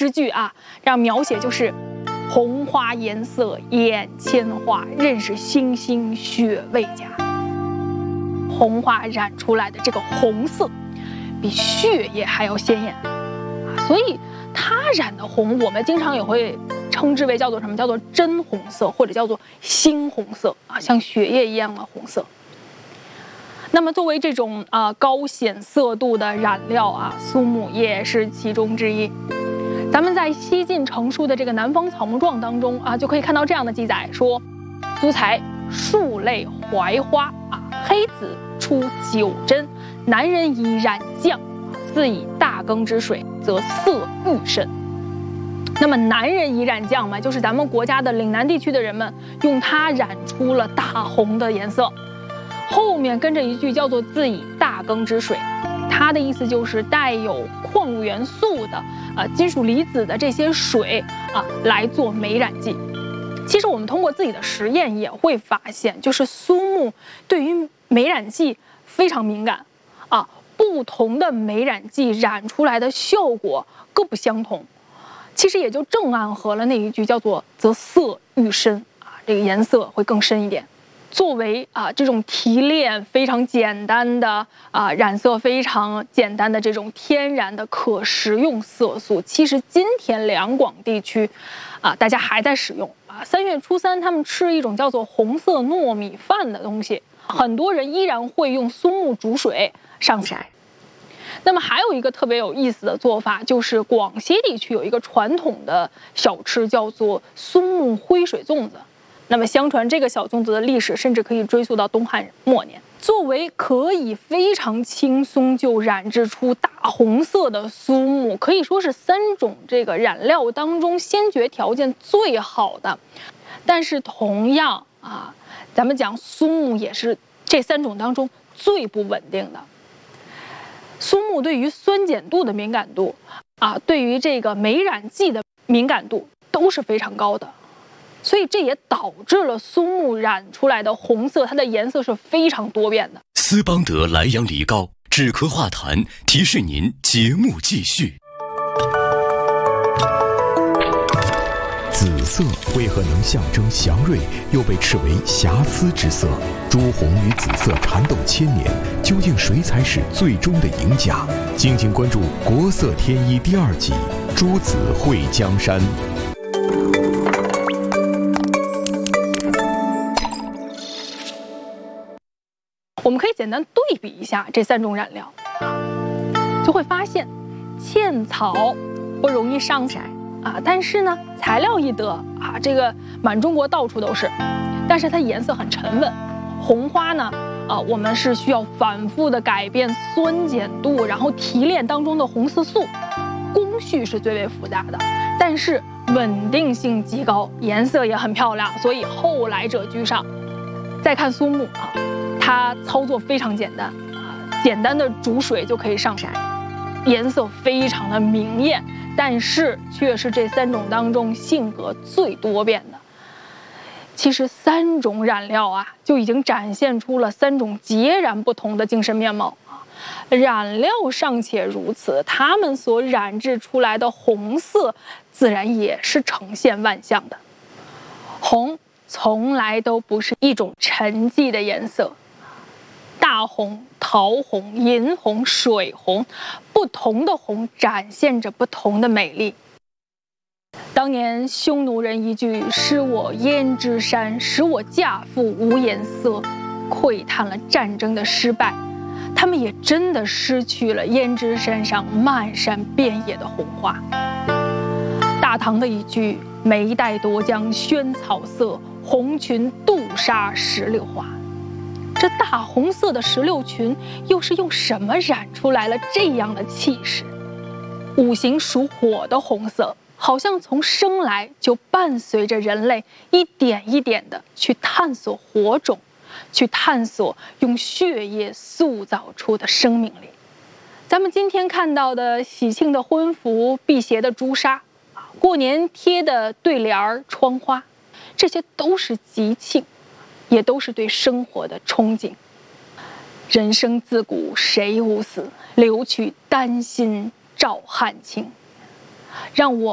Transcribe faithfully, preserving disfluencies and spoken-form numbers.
诗句啊，让描写就是红花颜色眼牵花，任是星星血未加。红花染出来的这个红色，比血液还要鲜艳啊，所以它染的红，我们经常也会称之为叫做什么？叫做真红色，或者叫做猩红色啊，像血液一样的红色。那么作为这种啊、呃、高显色度的染料啊，苏木也是其中之一。咱们在西晋成书的这个《南方草木状》当中啊，就可以看到这样的记载，说苏材数类槐花啊，黑子出九针，男人以染酱，自以大羹之水，则色愈深。那么男人以染酱嘛，就是咱们国家的岭南地区的人们用它染出了大红的颜色。后面跟着一句叫做自以大羹之水，它的意思就是带有矿物元素的呃金属离子的这些水啊来做美染剂。其实我们通过自己的实验也会发现，就是苏木对于美染剂非常敏感啊，不同的美染剂染出来的效果各不相同。其实也就正暗合了那一句叫做则色愈深啊，这个颜色会更深一点。作为啊这种提炼非常简单的啊染色非常简单的这种天然的可食用色素，其实今天两广地区啊大家还在使用啊。三月初三他们吃一种叫做红色糯米饭的东西，很多人依然会用苏木煮水上色。那么还有一个特别有意思的做法，就是广西地区有一个传统的小吃叫做苏木灰水粽子。那么相传这个小粽子的历史甚至可以追溯到东汉末年。作为可以非常轻松就染制出大红色的苏木，可以说是三种这个染料当中先决条件最好的。但是同样啊，咱们讲苏木也是这三种当中最不稳定的。苏木对于酸碱度的敏感度啊，对于这个美染剂的敏感度都是非常高的。所以这也导致了苏木染出来的红色，它的颜色是非常多变的。 斯邦德莱阳梨膏止咳化痰，提示您节目继续。 紫色为何能象征祥瑞，又被斥为瑕疵之色？朱红与紫色缠斗千年，究竟谁才是最终的赢家？敬请关注《国色天一》第二季《朱紫会江山》。 我们可以简单对比一下这三种染料，就会发现茜草不容易上色啊，但是呢，材料易得啊，这个满中国到处都是，但是它颜色很沉稳。红花呢，啊，我们是需要反复的改变酸碱度，然后提炼当中的红色素，工序是最为复杂的，但是稳定性极高，颜色也很漂亮，所以后来者居上。再看苏木啊。它操作非常简单啊，简单的煮水就可以上色，颜色非常的明艳，但是却是这三种当中性格最多变的。其实三种染料啊，就已经展现出了三种截然不同的精神面貌啊。染料尚且如此，它们所染制出来的红色，自然也是呈现万象的。红从来都不是一种沉寂的颜色。大红、桃红、银红、水红，不同的红展现着不同的美丽。当年匈奴人一句"失我胭脂山，使我嫁妇无颜色"，喟叹了战争的失败，他们也真的失去了胭脂山上漫山遍野的红花。大唐的一句"眉黛夺江萱草色，红裙妒纱石榴花"。这大红色的石榴裙又是用什么染出来了这样的气势？五行属火的红色，好像从生来就伴随着人类一点一点的去探索火种，去探索用血液塑造出的生命力。咱们今天看到的喜庆的婚服、辟邪的朱砂，过年贴的对联儿、窗花，这些都是吉庆，也都是对生活的憧憬。人生自古谁无死，留取丹心照汗青。让我